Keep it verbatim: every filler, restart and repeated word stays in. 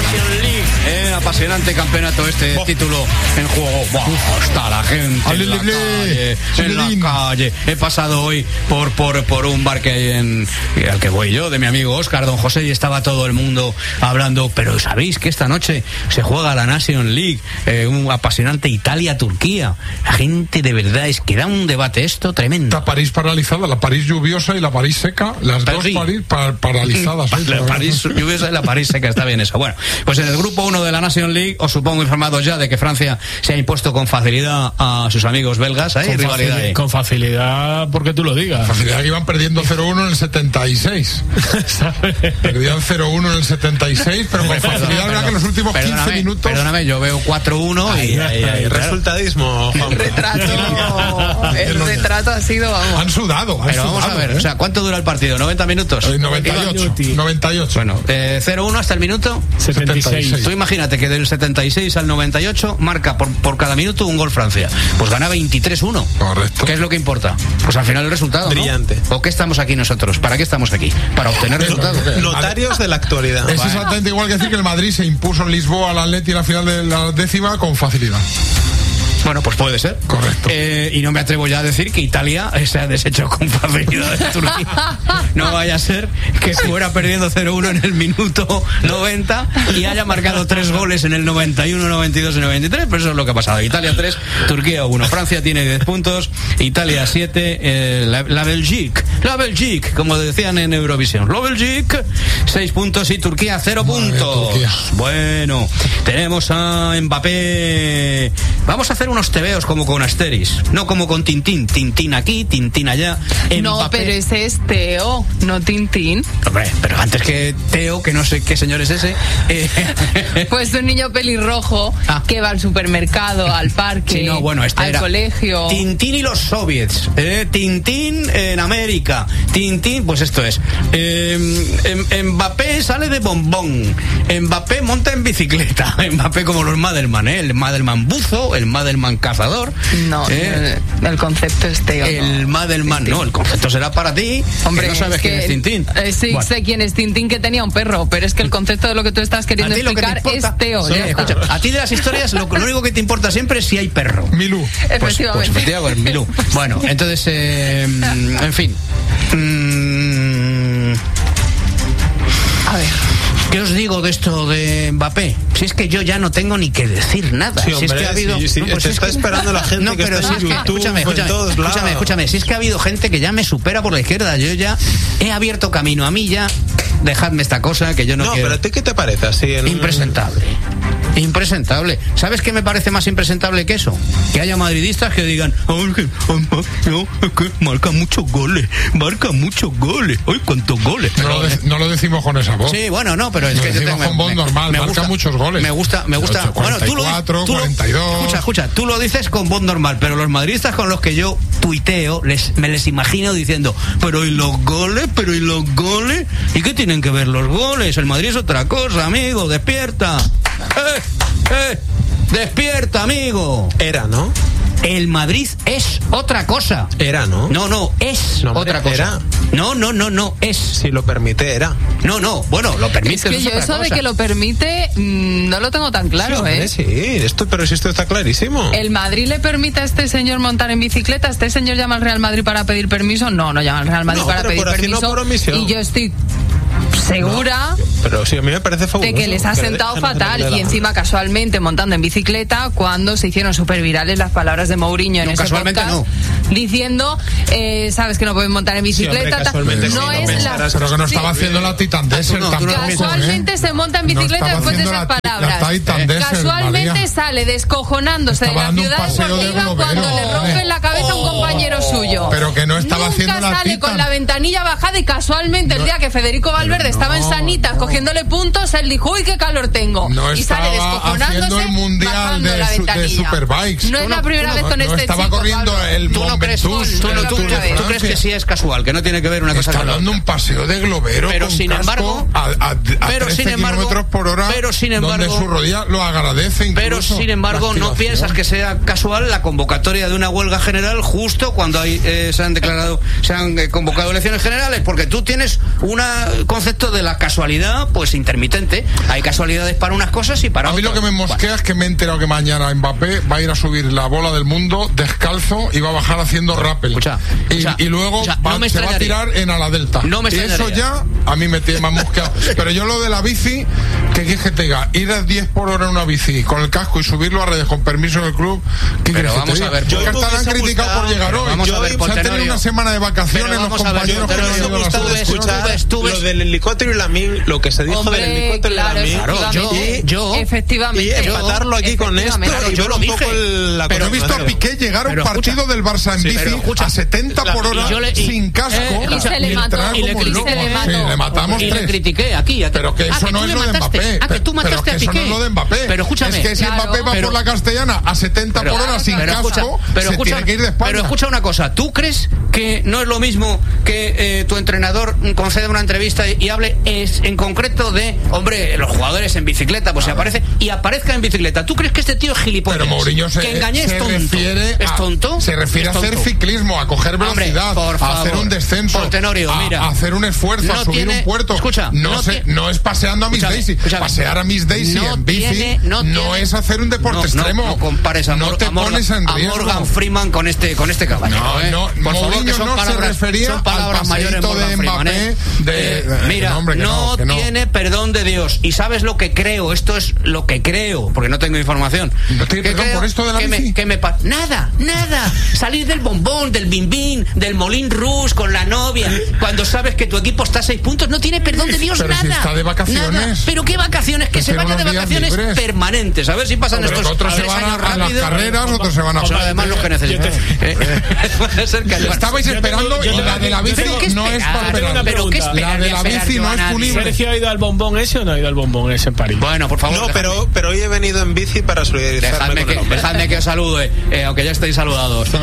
Nation League, eh, apasionante campeonato este, oh. título en juego. Wow, está la gente en la calle, en la calle. He pasado hoy por por por un bar que hay en al que voy yo, de mi amigo Óscar, don José, y estaba todo el mundo hablando. Pero sabéis que esta noche se juega la Nation League, eh, un apasionante Italia-Turquía. La gente de verdad es que da un debate esto tremendo. La París paralizada, la París lluviosa y la París seca, las pero dos sí. París par- paralizadas. La, la París lluviosa y la París seca, está bien eso. Bueno, pues en el grupo uno de la Nation League os supongo informados ya de que Francia se ha impuesto con facilidad a sus amigos belgas. ¿eh? Con, rivalidad facil- con facilidad, porque tú lo digas. Con facilidad que iban perdiendo cero uno en el setenta y seis. Perdían cero uno en el setenta y seis, pero con facilidad, verdad que en los últimos quince minutos. Perdóname, yo veo cuatro uno y, ay, ay, ay, claro. Resultadismo. El retrato, el retrato ha sido, vamos. Han sudado, han Pero sudado, vamos a ver, ¿eh? o sea, ¿cuánto dura el partido? ¿noventa minutos? Eh, noventa y ocho. noventa y ocho. Bueno, eh, cero uno hasta el minuto setenta y seis. Tú imagínate que del setenta y seis al noventa y ocho marca por, por cada minuto un gol Francia. Pues gana veintitrés uno. Correcto. ¿Qué es lo que importa? Pues al final el resultado, ¿no? Brillante. ¿O qué estamos aquí nosotros? ¿Para qué estamos aquí? Para obtener resultados. Notarios de la actualidad. Es exactamente igual que decir que el Madrid se impuso en Lisboa al Atleti en la final de la décima con facilidad. Bueno, pues puede ser. Correcto. Eh, y no me atrevo ya a decir que Italia se ha deshecho con facilidad de Turquía. No vaya a ser que fuera perdiendo cero uno en el minuto noventa y haya marcado tres goles en el noventa y uno, noventa y dos y noventa y tres, pero eso es lo que ha pasado. Italia tres, Turquía uno. Francia tiene diez puntos, Italia siete, eh, la, la Belgique, la Belgique, como decían en Eurovisión, la Belgique, seis puntos y Turquía cero puntos. Turquía. Bueno, tenemos a Mbappé. Vamos a hacer unos tebeos como con Asteris, no como con Tintín, Tintín aquí, Tintín allá. No, Mbappé. pero ese es Teo, no Tintín. Hombre, pero antes que Teo, que no sé qué señor es ese. Eh... Pues un niño pelirrojo ah. que va al supermercado, al parque, sí, no, bueno, este al era colegio. Tintín y los soviets, eh, Tintín en América, Tintín, pues esto es. Eh, Mbappé sale de bombón, Mbappé monta en bicicleta, Mbappé como los Madelman, ¿eh? El Madelman buzo, el Madelman cazador. No, ¿eh? el, el concepto es Teo. El no. Madelman, Tintín. No, el concepto será para ti. Hombre, que no sabes es quién que, es Tintín. Eh, sí, bueno. Sé quién es Tintín, que tenía un perro, pero es que el concepto de lo que tú estás queriendo explicar es Teo. Sí, escucha, a ti de las historias lo, lo único que te importa siempre es si hay perro. Milú. Pues, pues efectivamente, Milú. Bueno, entonces, eh, en fin. Mm, a ver. ¿Qué os digo de esto de Mbappé? Si es que yo ya no tengo ni que decir nada. Sí, hombre, si es que ha habido, sí, sí, no, pues te es está que, esperando la gente no, que pero está si en es YouTube, que, escúchame, escúchame, en todos escúchame, lados. escúchame, si es que ha habido gente que ya me supera por la izquierda, yo ya he abierto camino a mí ya. Dejadme esta cosa que yo no, no quiero. No, pero ¿a ti qué te parece así? En... Impresentable. Impresentable. ¿Sabes qué me parece más impresentable que eso? Que haya madridistas que digan, oh, que, oh, no, es que marca muchos goles, marca muchos goles. ¡Ay, cuántos goles! No lo, de, no lo decimos con esa voz. Sí, bueno, no, pero es lo que yo decimos tengo, con voz me, normal, me marca gusta, muchos goles. Me gusta, me gusta. ocho, bueno, tú lo, tú cuarenta y dos. Lo, escucha, escucha, tú lo dices con voz normal, pero los madridistas con los que yo tuiteo, les, me les imagino diciendo, pero ¿y los goles? ¿Pero y los goles? ¿Y qué tienen que ver los goles? El Madrid es otra cosa, amigo, despierta. ¡Eh! ¡Eh! ¡Despierta, amigo! Era, ¿no? El Madrid es otra cosa. Era, ¿no? No, no, es no, otra cosa. Era. No, no, no, no, es. Si lo permite, era. No, no, bueno, lo permite. Es que es yo otra eso cosa. de que lo permite mmm, no lo tengo tan claro, sí, hombre, ¿eh? Sí, esto, pero si esto está clarísimo. ¿El Madrid le permite a este señor montar en bicicleta? ¿Este señor llama al Real Madrid para pedir permiso? No, no llama al Real Madrid no, para pero pedir por permiso. Por omisión. Y yo estoy segura no, pero sí, a mí me parece fabuloso, de que les ha sentado fatal y encima casualmente montando en bicicleta cuando se hicieron súper virales las palabras de Mourinho en no, ese casualmente podcast no. diciendo eh, sabes que no pueden montar en bicicleta, sí, hombre, no sí, es no la pero que no estaba sí. haciendo la Titan Desert no, tampoco, casualmente ¿eh? se monta en bicicleta no después de esas la, palabras la Titan Desert, casualmente María. Sale descojonándose estaba de la ciudad deportiva de cuando le rompen la cabeza a un compañero oh, suyo pero que no estaba nunca haciendo la sale Titan. con la ventanilla bajada y casualmente no, el día que Federico Valverde no, estaba en Sanitas no. cogiéndole puntos él dijo uy qué calor tengo no y sale descojonándose el mundial de, la su, de ventanilla. Superbikes no es la primera vez con no este estaba chico corriendo Pablo. el ¿Tú no crees, tú, tú, tú, tú crees que sí es casual, que no tiene que ver una cosa está con dando otra? un paseo de globero pero con sin casco embargo a, a, a pero trece sin embargo kilómetros por hora pero sin embargo embargo, de su rodilla lo agradece incluso. Pero sin embargo no piensas que sea casual la convocatoria de una huelga general justo cuando hay, eh, se han declarado, se han eh, convocado elecciones generales, porque tú tienes un concepto de la casualidad pues intermitente. Hay casualidades para unas cosas y para otras. A mí otras. lo que me mosquea bueno. es que me he enterado que mañana Mbappé va a ir a subir la bola del mundo descalzo y va a bajar haciendo rappel. Escucha, y, escucha, y luego escucha, va, no me se va a tirar en ala delta. No me y eso ya a mí me tiene más mosqueado. Pero yo lo de la bici, que quieres que te diga, ir a diez por hora en una bici con el casco y subirlo a redes con permiso del club, ¿qué pero quieres vamos que te a ver, diga? Yo estarán criticados por llegar hoy. Vamos yo a ver, se han tenido una semana de vacaciones los compañeros que no han ido a escuchar lo del helicóptero y la min, lo que se dijo Hombre, del helicóptero claro, y la min. Claro, yo, y, yo, efectivamente. Y empatarlo aquí con esto, claro, yo lo un poco el, la pero he visto a Piqué llegar a un partido del Barça en sí, bici escucha, a setenta por hora le, y, sin casco eh, y se le mató y le, y se le mató. Sí, le matamos y tres. le critiqué aquí, aquí. Pero que eso ah, no que es lo de mataste, Mbappé. Ah, que tú mataste pero que a Piqué. eso no es lo de Mbappé. Pero escúchame. Es que si claro, Mbappé va pero, por la Castellana a setenta pero, por hora sin pero casco, escucha, pero se escucha, tiene que ir de espalda. Pero escucha una cosa, ¿tú crees que no es lo mismo que eh, tu entrenador conceda una entrevista y, y hable es, en concreto de, hombre, los jugadores en bicicleta, pues se aparece y aparezca en bicicleta? ¿Tú crees que este tío es gilipollas? Pero Mourinho se, que engañé se es tonto. refiere ¿Es tonto? A, se refiere ¿Es a hacer tonto? ciclismo, a coger velocidad, Hombre, por favor, a hacer un descenso, por Tenorio, a, mira, a hacer un esfuerzo, no a subir tiene, un puerto. Escucha, no, no, se, tiene, no es paseando a Miss escúchame, Daisy. escúchame, Pasear a Miss Daisy no en bici tiene, no, no tiene, es hacer un deporte no, extremo. No, no compares a, Mor no te a, Morgan, pones en a riesgo. Morgan Freeman con este con este caballero. No, ¿eh? no, Por favor, Mourinho que son no palabras, se refería son palabras al mayores paseíto de Morgan Mbappé. Freeman, ¿eh? De, Eh, de, mira, no, hombre, que no, no, que no tiene perdón de Dios. Y sabes lo que creo, esto es lo que creo, porque no tengo información. ¿No tiene que perdón creo por esto de la que bici? me, que me pa nada, nada. Salir del bombón, del bim bim, del Molín Rouge con la novia, cuando sabes que tu equipo está a seis puntos, no tiene perdón de Dios. Pero nada. si está de vacaciones. Nada. Pero qué vacaciones, que Pues se tiene vaya de unos días vacaciones libres. permanentes. A ver si pasan Pero estos otros se tres van años a, a las rápidos. carreras, otros se van a... Son además los que necesitan. Eh, puede ser que haya- Estabais Yo tengo- esperando yo y tengo la de la aquí- bici yo tengo que no es esperar. para Yo tengo una esperar. Pero qué pregunta. La esperar de la esperar bici yo no a es nadie. punible. ¿Sergio ha ido al bombón ese o no ha ido al bombón ese en París? Bueno, por favor. No, dejadme. pero, pero hoy he venido en bici para solidarizarme Dejadme con el que, hombre. dejadme que os salude, eh, aunque ya estéis saludados.